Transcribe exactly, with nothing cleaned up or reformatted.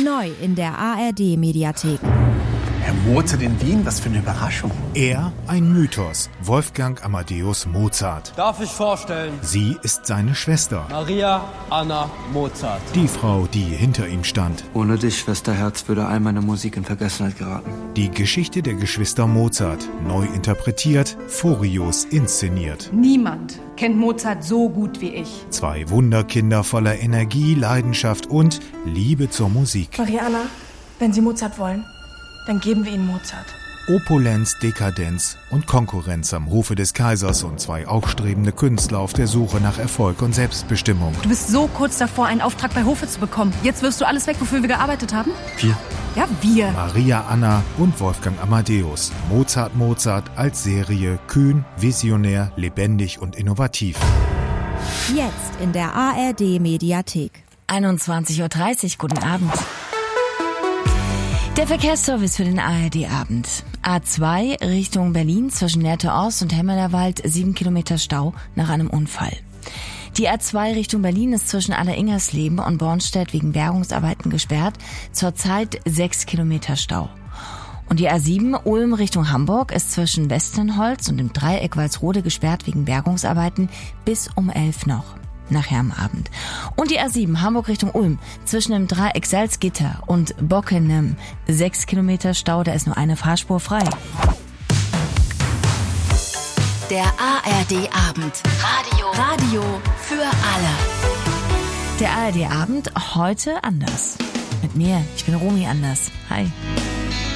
Neu in der A R D-Mediathek. Herr Mozart in Wien, was für eine Überraschung. Er ein Mythos, Wolfgang Amadeus Mozart. Darf ich vorstellen? Sie ist seine Schwester. Maria Anna Mozart. Die Frau, die hinter ihm stand. Ohne dich, Schwesterherz, würde all meine Musik in Vergessenheit geraten. Die Geschichte der Geschwister Mozart, neu interpretiert, furios inszeniert. Niemand kennt Mozart so gut wie ich. Zwei Wunderkinder voller Energie, Leidenschaft und Liebe zur Musik. Maria Anna, wenn Sie Mozart wollen, dann geben wir Ihnen Mozart. Opulenz, Dekadenz und Konkurrenz am Hofe des Kaisers und zwei aufstrebende Künstler auf der Suche nach Erfolg und Selbstbestimmung. Du bist so kurz davor, einen Auftrag bei Hofe zu bekommen. Jetzt wirst du alles weg, wofür wir gearbeitet haben? Wir? Ja, wir. Maria Anna und Wolfgang Amadeus. Mozart Mozart als Serie kühn, visionär, lebendig und innovativ. Jetzt in der A R D-Mediathek. einundzwanzig Uhr dreißig, guten Abend. Der Verkehrsservice für den A R D-Abend. A zwei Richtung Berlin zwischen Lehrte-Ost und Hemmerlerwald, sieben Kilometer Stau nach einem Unfall. Die A zwei Richtung Berlin ist zwischen Aller-Ingersleben und Bornstedt wegen Bergungsarbeiten gesperrt, zurzeit sechs Kilometer Stau. Und die A sieben Ulm Richtung Hamburg ist zwischen Westernholz und dem Dreieck Walsrode gesperrt wegen Bergungsarbeiten bis um elf noch. Nachher am Abend. Und die A sieben Hamburg Richtung Ulm zwischen dem Dreieck Salzgitter und Bockenem. Sechs Kilometer Stau, da ist nur eine Fahrspur frei. Der A R D-Abend. Radio. Radio für alle. Der A R D-Abend heute anders. Mit mir, ich bin Romy Anders. Hi.